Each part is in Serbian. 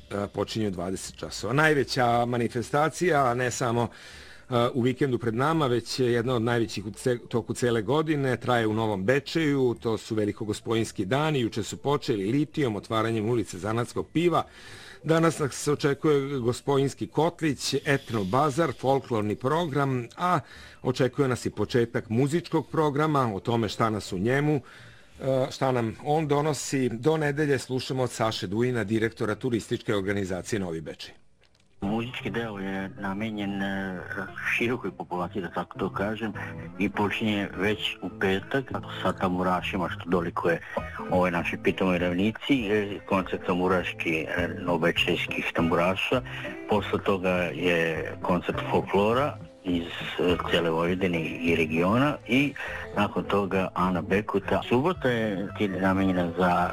počinje u 20 časova. Najveća manifestacija, ne samo u vikendu pred nama, već je jedna od najvećih u toku cele godine, traje u Novom Bečeju, to su Velikogospojinski dani, juče su počeli litijom, otvaranjem ulice Zanatskog piva. Danas nas se očekuje Gospojinski kotlić, etno bazar, folklorni program, a očekuje nas i početak muzičkog programa, o tome šta nas u njemu, šta nam on donosi. Do nedelje slušamo od Saše Dujina, direktora turističke organizacije Novi Bečej. Muzički deo je namenjen širokoj populaciji, da tako to kažem, i počinje već u petak sa tamburašima, što dolikuje ove naše pitomoj ravnici, koncert tamburaški novobečejskih tamburaša. Posle toga je koncert folklora iz cijele Vojvodine i regiona i nakon toga Ana Bekuta. Subota je namenjena za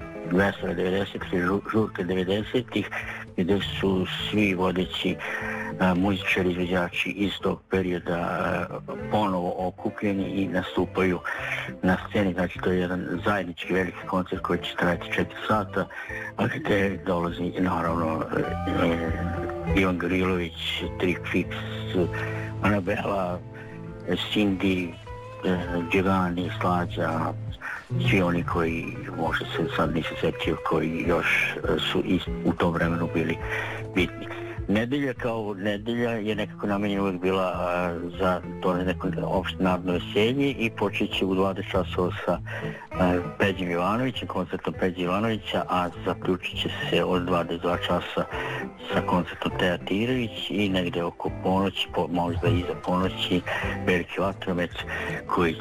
290 žurke 90-ih, gdje su svi vodeći muzičari, izvođači iz tog perioda ponovo okupljeni i nastupaju na sceni. Znači, to je jedan zajednički veliki koncert koji će trajati 4 sata, a gdje dolazi naravno Ivan Garilović, Trik Fix, Anabela, Cindy, Đegani, Slađa, svi oni koji možda se sad nisu setio, koji još su u tom vremenu bili bitni. Nedelja kao nedelja je nekako namenjena uvijek bila za to neko opšte narodno veselje i počet će u 20 časova sa Peđim Ivanovićem, koncertom Peđa Ivanovića, a zaključit će se od 22 časa sa koncertom Teja Tirović i negde oko ponoći, možda iza ponoći, veliki vatromet kojim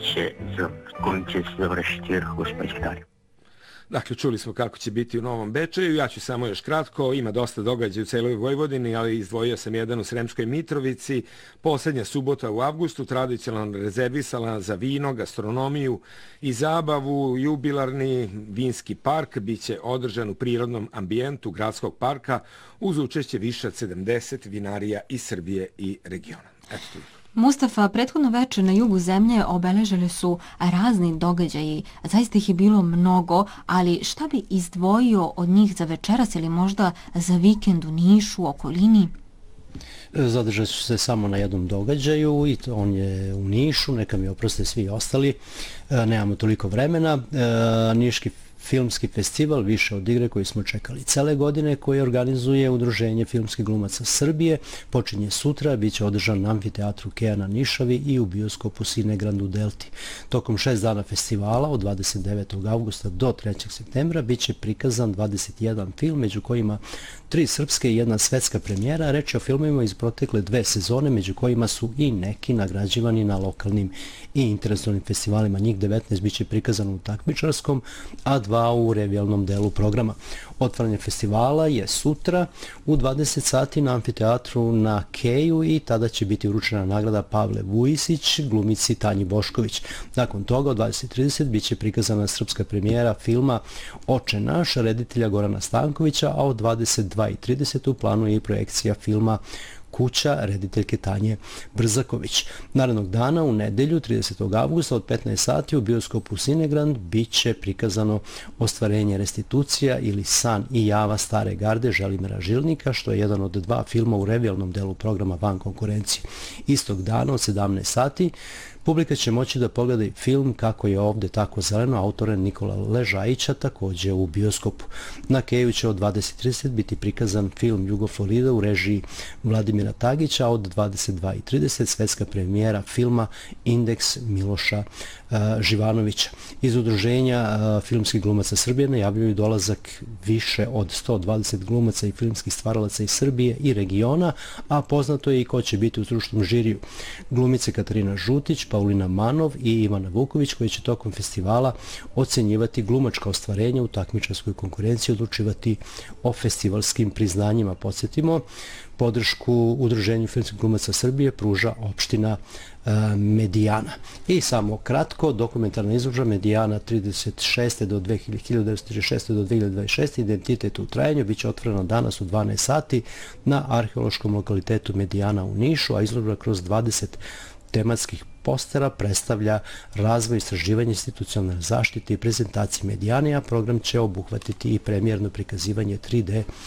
će se završiti Velikogospojinski dani. Dakle, čuli smo kako će biti u Novom Bečeju, ja ću samo još kratko, ima dosta događaja u celoj Vojvodini, ali izdvojio sam jedan u Sremskoj Mitrovici. Poslednja subota u avgustu, tradicionalno rezervisala za vino, gastronomiju i zabavu, jubilarni vinski park biće održan u prirodnom ambijentu gradskog parka uz učešće više od 70 vinarija iz Srbije i regiona. Eto tu. Mustafa, prethodno večer na jugu zemlje obeležili su razni događaji. Zaista ih je bilo mnogo, ali šta bi izdvojio od njih za večeras ili možda za vikend u Nišu, okolini? Zadržali su se samo na jednom događaju i on je u Nišu, neka mi oproste svi ostali, nemamo toliko vremena. Niški filmski festival Više od igre koji smo čekali cele godine, koji organizuje Udruženje filmskih glumaca Srbije, počinje sutra, bit će održan na amfiteatru Kea na Nišavi i u bioskopu Cinegrand u Delti. Tokom 6 dana festivala od 29. augusta do 3. septembra bit će prikazan 21 film, među kojima 3 srpske i 1 svetska premijera. Reč je o filmovima iz protekle 2 sezone, među kojima su i neki nagrađivani na lokalnim i internacionalnim festivalima. Njih 19 bit će prikazano u takmičarskom, a 2 u revijalnom delu programa. Otvaranje festivala je sutra u 20 sati na amfiteatru na Keju i tada će biti uručena nagrada Pavle Vujisić, glumici Tanji Bošković. Nakon toga, od 20:30 bit će prikazana srpska premijera filma Oče naš, reditelja Gorana Stankovića, a od 22:30 u planu je i projekcija filma Kuća, rediteljke Tanje Brzaković. Narednog dana, u nedelju, 30. avgusta od 15 sati u bioskopu Cinegrand bit će prikazano Ostvarenje restitucija ili San i java stare garde Želimira Žilnika, što je jedan od 2 filma u revijalnom delu programa Van konkurencije. Istog dana od 17 sati publika će moći da pogleda i film Kako je ovde tako zeleno, autora Nikola Ležajića, također u bioskopu. Na Keju će od 20:30 biti prikazan film Jugoflorida u režiji Vladimira Tagića, a od 22:30 svetska premijera filma Indeks Miloša Živanovića. Iz Udruženja filmskih glumaca Srbije najavljuju dolazak više od 120 glumaca i filmskih stvaralaca iz Srbije i regiona, a poznato je i ko će biti u stručnom žiriju. Glumice Katarina Žutić, Paulina Manov i Ivana Vuković, koji će tokom festivala ocenjivati glumačka ostvarenja u takmičarskoj konkurenciji, odlučivati o festivalskim priznanjima. Podsjetimo, podršku Udruženju filmskih glumaca Srbije pruža opština Medijana. I samo kratko, dokumentarna izložba Medijana 1936. do 2026. Identitet u trajanju bit će otvorena danas u 12 sati na arheološkom lokalitetu Medijana u Nišu, a izložba kroz 20 tematskih postera predstavlja razvoj istraživanja institucionalne zaštite i prezentacije Medijane, a program će obuhvatiti i premijerno prikazivanje 3D